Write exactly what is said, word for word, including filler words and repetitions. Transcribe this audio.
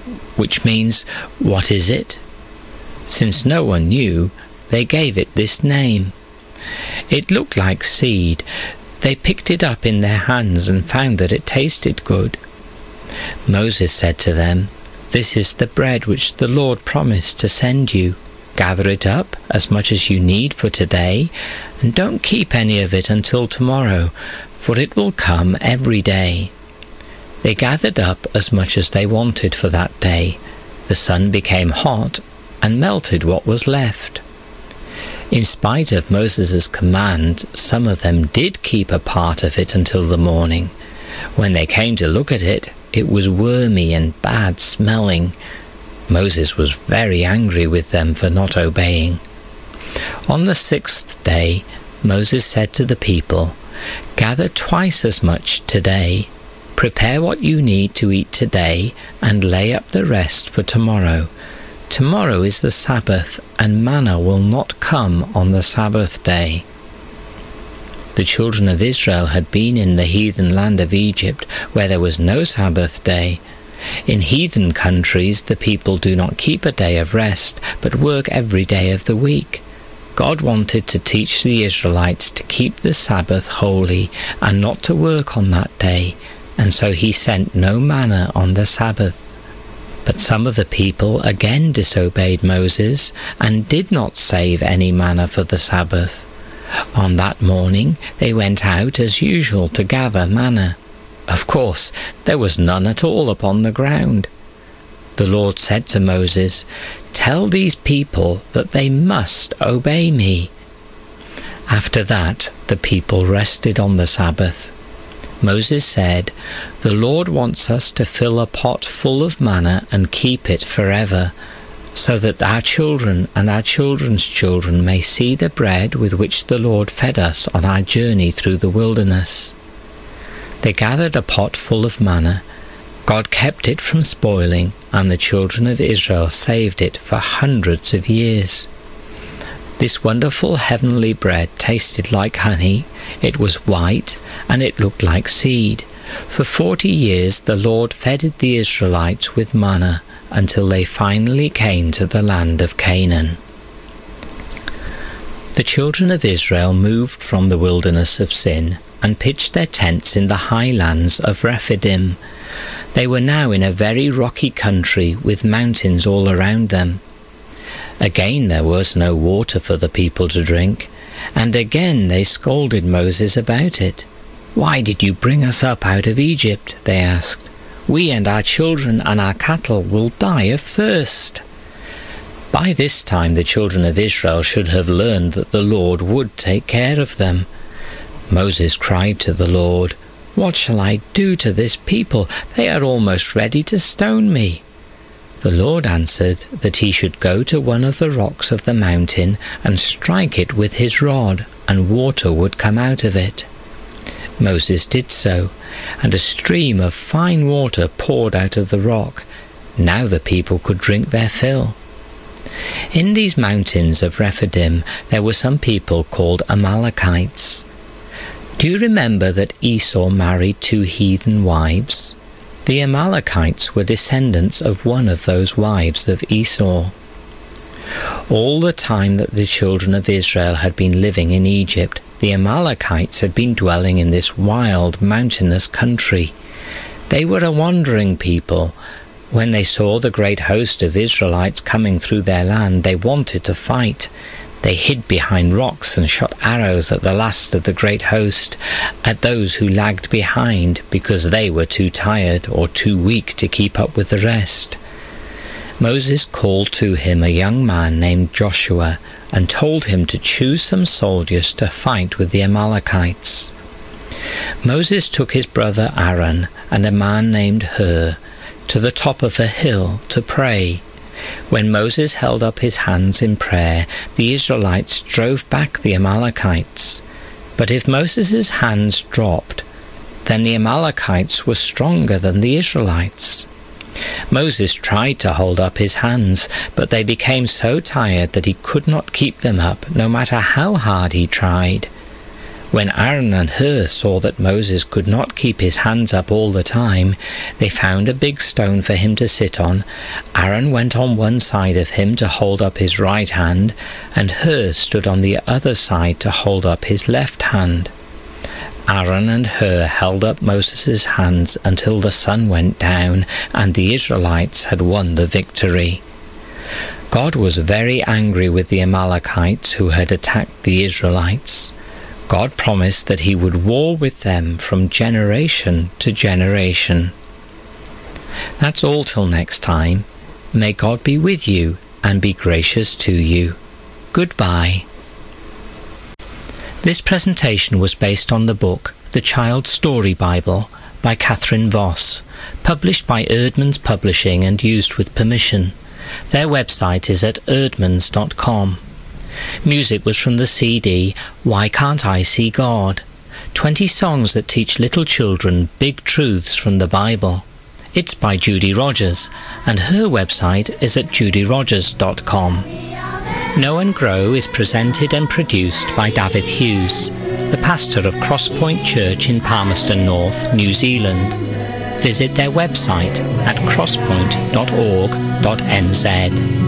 which means, "What is it?" Since no one knew, they gave it this name. It looked like seed. They picked it up in their hands and found that it tasted good. Moses said to them, "This is the bread which the Lord promised to send you. Gather it up as much as you need for today, and don't keep any of it until tomorrow, for it will come every day." They gathered up as much as they wanted for that day. The sun became hot and melted what was left. In spite of Moses' command, some of them did keep a part of it until the morning. When they came to look at it, it was wormy and bad smelling. Moses was very angry with them for not obeying. On the sixth day, Moses said to the people, "Gather twice as much today. Prepare what you need to eat today and lay up the rest for tomorrow. Tomorrow is the Sabbath, and manna will not come on the Sabbath day." The children of Israel had been in the heathen land of Egypt, where there was no Sabbath day. In heathen countries, the people do not keep a day of rest, but work every day of the week. God wanted to teach the Israelites to keep the Sabbath holy and not to work on that day, and so he sent no manna on the Sabbath. But some of the people again disobeyed Moses and did not save any manna for the Sabbath. On that morning they went out as usual to gather manna. Of course, there was none at all upon the ground. The Lord said to Moses, "Tell these people that they must obey me." After that, the people rested on the Sabbath. Moses said, "The Lord wants us to fill a pot full of manna and keep it forever, so that our children and our children's children may see the bread with which the Lord fed us on our journey through the wilderness." They gathered a pot full of manna. God kept it from spoiling, and the children of Israel saved it for hundreds of years. This wonderful heavenly bread tasted like honey, it was white, and it looked like seed. For forty years the Lord fed the Israelites with manna until they finally came to the land of Canaan. The children of Israel moved from the wilderness of Sin and pitched their tents in the highlands of Rephidim. They were now in a very rocky country with mountains all around them. Again there was no water for the people to drink, and again they scolded Moses about it. "Why did you bring us up out of Egypt?" they asked. "We and our children and our cattle will die of thirst." By this time the children of Israel should have learned that the Lord would take care of them. Moses cried to the Lord, "What shall I do to this people? They are almost ready to stone me." The Lord answered that he should go to one of the rocks of the mountain and strike it with his rod, and water would come out of it. Moses did so, and a stream of fine water poured out of the rock. Now the people could drink their fill. In these mountains of Rephidim there were some people called Amalekites. Do you remember that Esau married two heathen wives? The Amalekites were descendants of one of those wives of Esau. All the time that the children of Israel had been living in Egypt, the Amalekites had been dwelling in this wild, mountainous country. They were a wandering people. When they saw the great host of Israelites coming through their land, they wanted to fight. They hid behind rocks and shot arrows at the last of the great host, at those who lagged behind because they were too tired or too weak to keep up with the rest. Moses called to him a young man named Joshua and told him to choose some soldiers to fight with the Amalekites. Moses took his brother Aaron and a man named Hur to the top of a hill to pray. When Moses held up his hands in prayer, the Israelites drove back the Amalekites. But if Moses' hands dropped, then the Amalekites were stronger than the Israelites. Moses tried to hold up his hands, but they became so tired that he could not keep them up, no matter how hard he tried. When Aaron and Hur saw that Moses could not keep his hands up all the time, they found a big stone for him to sit on. Aaron went on one side of him to hold up his right hand, and Hur stood on the other side to hold up his left hand. Aaron and Hur held up Moses' hands until the sun went down and the Israelites had won the victory. God was very angry with the Amalekites who had attacked the Israelites. God promised that he would war with them from generation to generation. That's all till next time. May God be with you and be gracious to you. Goodbye. This presentation was based on the book The Child's Story Bible by Catherine Voss, published by Eerdmans Publishing and used with permission. Their website is at eerdmans dot com. Music was from the C D Why Can't I See God? twenty songs that teach little children big truths from the Bible. It's by Judy Rogers, and her website is at judy rogers dot com. Know and Grow is presented and produced by David Hughes, the pastor of Crosspoint Church in Palmerston North, New Zealand. Visit their website at crosspoint dot org dot n z.